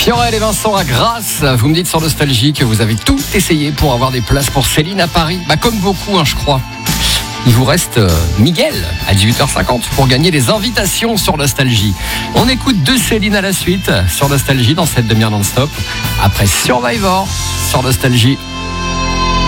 Fiorel et Vincent à Grasse, vous me dites sur Nostalgie que vous avez tout essayé pour avoir des places pour Céline à Paris. Comme beaucoup, je crois. Il vous reste Miguel à 18h50 pour gagner des invitations sur Nostalgie. On écoute deux Céline à la suite sur Nostalgie dans cette demi-heure non-stop. Après Survivor sur Nostalgie.